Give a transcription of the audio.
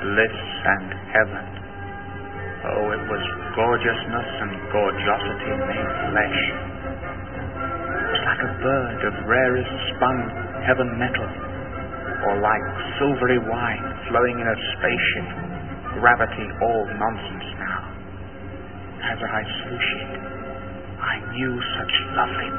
bliss and heaven. Oh, it was gorgeousness and gorgeosity made flesh. It was like a bird of rarest spun heaven metal, or like silvery wine flowing in a spaceship, gravity all nonsense now. As I swooshed, I knew such lovely